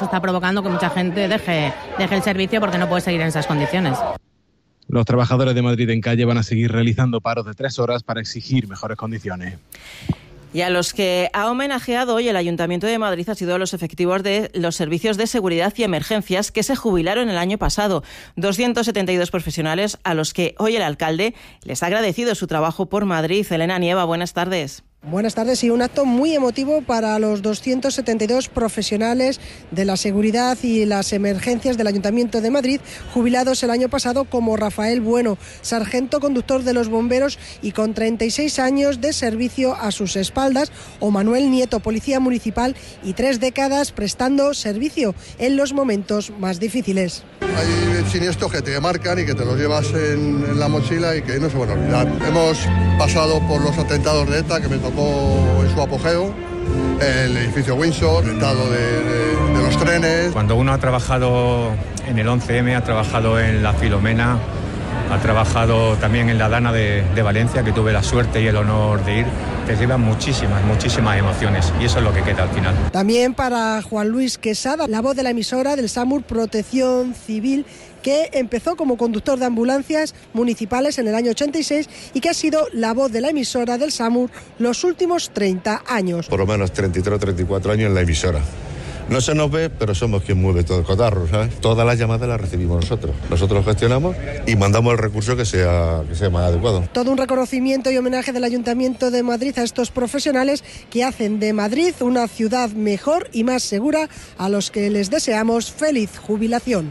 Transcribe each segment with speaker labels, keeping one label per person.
Speaker 1: esto está provocando que mucha gente deje el servicio porque no puede seguir en esas condiciones.
Speaker 2: Los trabajadores de Madrid en Calle van a seguir realizando paros de 3 horas para exigir mejores condiciones.
Speaker 3: Y a los que ha homenajeado hoy el Ayuntamiento de Madrid ha sido a los efectivos de los servicios de seguridad y emergencias que se jubilaron el año pasado. 272 profesionales a los que hoy el alcalde les ha agradecido su trabajo por Madrid. Elena Nieva, buenas tardes.
Speaker 4: Buenas tardes, y un acto muy emotivo para los 272 profesionales de la seguridad y las emergencias del Ayuntamiento de Madrid, jubilados el año pasado, como Rafael Bueno, sargento conductor de los bomberos y con 36 años de servicio a sus espaldas, o Manuel Nieto, policía municipal y 3 décadas prestando servicio en los momentos más difíciles.
Speaker 5: Hay siniestros que te marcan y que te los llevas en la mochila y que no se van a olvidar. Hemos pasado por los atentados de ETA, que me tocó en su apogeo, el edificio Windsor, el atentado de los trenes.
Speaker 6: Cuando uno ha trabajado en el 11M, ha trabajado en la Filomena, ha trabajado también en la Dana de Valencia, que tuve la suerte y el honor de ir, te llevan muchísimas emociones, y eso es lo que queda al final.
Speaker 4: También para Juan Luis Quesada, la voz de la emisora del SAMUR Protección Civil, que empezó como conductor de ambulancias municipales en el año 86 y que ha sido la voz de la emisora del SAMUR los últimos 30 años.
Speaker 7: Por lo menos 33 o 34 años en la emisora. No se nos ve, pero somos quien mueve todo el cotarro, ¿sabes? Todas las llamadas las recibimos nosotros. Nosotros gestionamos y mandamos el recurso que sea más adecuado.
Speaker 4: Todo un reconocimiento y homenaje del Ayuntamiento de Madrid a estos profesionales que hacen de Madrid una ciudad mejor y más segura, a los que les deseamos feliz jubilación.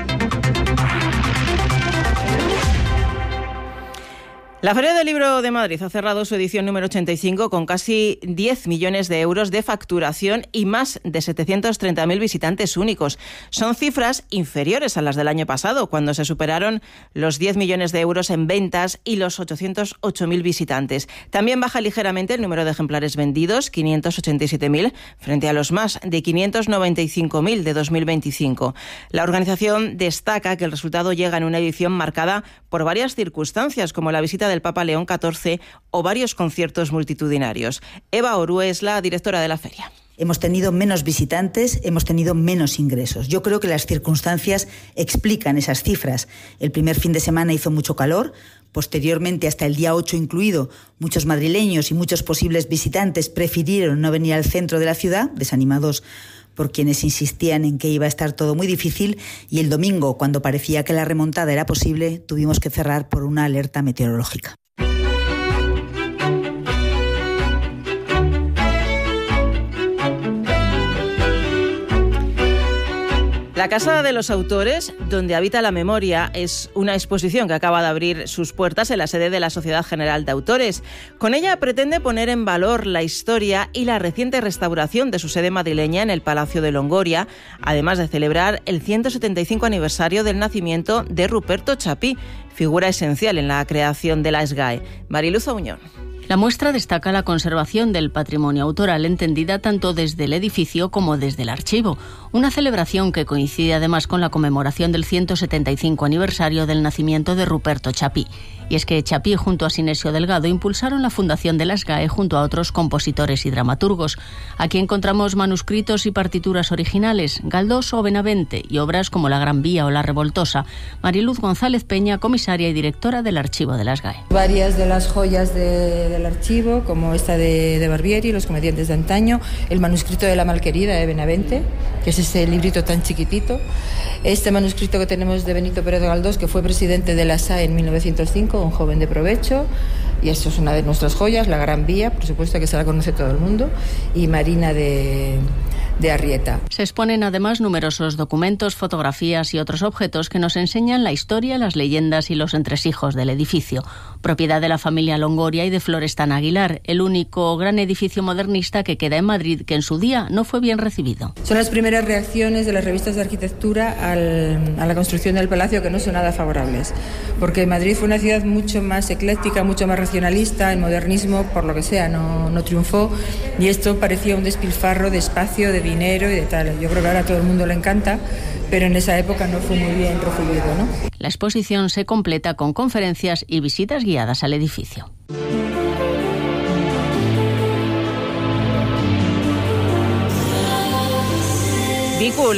Speaker 3: La Feria del Libro de Madrid ha cerrado su edición número 85 con casi 10 millones de euros de facturación y más de 730.000 visitantes únicos. Son cifras inferiores a las del año pasado, cuando se superaron los 10 millones de euros en ventas y los 808.000 visitantes. También baja ligeramente el número de ejemplares vendidos, 587.000, frente a los más de 595.000 de 2025. La organización destaca que el resultado llega en una edición marcada por varias circunstancias, como la visita del Papa León XIV o varios conciertos multitudinarios. Eva Orue es la directora de la feria.
Speaker 8: Hemos tenido menos visitantes, hemos tenido menos ingresos. Yo creo que las circunstancias explican esas cifras. El primer fin de semana hizo mucho calor. Posteriormente, hasta el día 8 incluido, muchos madrileños y muchos posibles visitantes prefirieron no venir al centro de la ciudad, desanimados por quienes insistían en que iba a estar todo muy difícil, y el domingo, cuando parecía que la remontada era posible, tuvimos que cerrar por una alerta meteorológica.
Speaker 3: La Casa de los Autores, donde habita la memoria, es una exposición que acaba de abrir sus puertas en la sede de la Sociedad General de Autores. Con ella pretende poner en valor la historia y la reciente restauración de su sede madrileña en el Palacio de Longoria, además de celebrar el 175 aniversario del nacimiento de Ruperto Chapí, figura esencial en la creación de la SGAE. Mariluz Auñón.
Speaker 9: La muestra destaca la conservación del patrimonio autoral, entendida tanto desde el edificio como desde el archivo. Una celebración que coincide además con la conmemoración del 175 aniversario del nacimiento de Ruperto Chapí. Y es que Chapí, junto a Sinesio Delgado, impulsaron la fundación de la SGAE junto a otros compositores y dramaturgos. Aquí encontramos manuscritos y partituras originales, Galdós o Benavente, y obras como La Gran Vía o La Revoltosa. Mariluz González Peña, comisaria y directora del archivo de la SGAE.
Speaker 10: Varias de las joyas del archivo, como esta de Barbieri, Los comediantes de antaño, el manuscrito de La Malquerida de Benavente, que es ese librito tan chiquitito, este manuscrito que tenemos de Benito Pérez Galdós, que fue presidente de la SAE en 1905, un joven de provecho, y esto es una de nuestras joyas, La Gran Vía, por supuesto que se la conoce todo el mundo, y Marina de Arrieta.
Speaker 9: Se exponen además numerosos documentos, fotografías y otros objetos que nos enseñan la historia, las leyendas y los entresijos del edificio. Propiedad de la familia Longoria y de Florestan Aguilar, el único gran edificio modernista que queda en Madrid, que en su día no fue bien recibido.
Speaker 10: Son las primeras reacciones de las revistas de arquitectura a la construcción del palacio, que no son nada favorables, porque Madrid fue una ciudad mucho más ecléctica, mucho más racionalista. El modernismo, por lo que sea, no triunfó, y esto parecía un despilfarro de espacio, de dinero y de tal. Yo creo que ahora a todo el mundo le encanta, pero en esa época no fue muy bien recibido, ¿no?
Speaker 9: La exposición se completa con conferencias y visitas guiadas al edificio.
Speaker 3: Vicu,